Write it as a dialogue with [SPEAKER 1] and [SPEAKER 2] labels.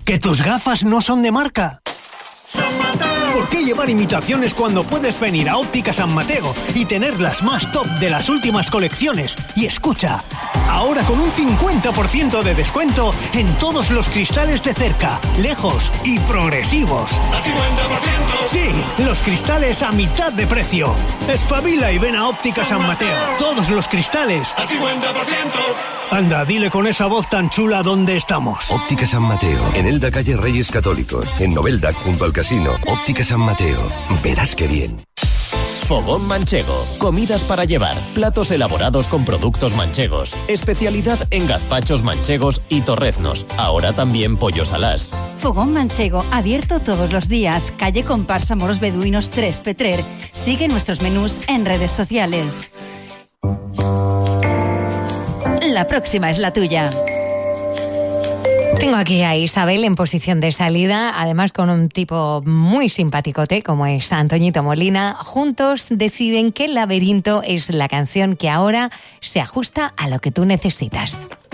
[SPEAKER 1] ¿Que tus gafas no son de marca? ¿Por qué llevar imitaciones cuando puedes venir a Óptica San Mateo y tener las más top de las últimas colecciones? Y escucha, ahora con un 50% de descuento en todos los cristales de cerca, lejos y progresivos.
[SPEAKER 2] ¡A 50%!
[SPEAKER 1] Sí, los cristales a mitad de precio. Espabila y ven a Óptica San Mateo. Todos los cristales
[SPEAKER 2] ¡A 50%!
[SPEAKER 1] Anda, dile con esa voz tan chula dónde estamos.
[SPEAKER 3] Óptica San Mateo, en Elda calle Reyes Católicos, en Novelda junto al casino. Óptica San Mateo, verás qué bien.
[SPEAKER 4] Fogón Manchego, comidas para llevar, platos elaborados con productos manchegos, especialidad en gazpachos manchegos y torreznos, ahora también pollos alás.
[SPEAKER 5] Fogón Manchego, abierto todos los días, calle Comparsa Moros Beduinos 3 Petrer. Sigue nuestros menús en redes sociales. La próxima es la tuya.
[SPEAKER 6] Tengo aquí a Isabel en posición de salida, además con un tipo muy simpaticote como es Antoñito Molina. Juntos deciden que El laberinto es la canción que ahora se ajusta a lo que tú necesitas.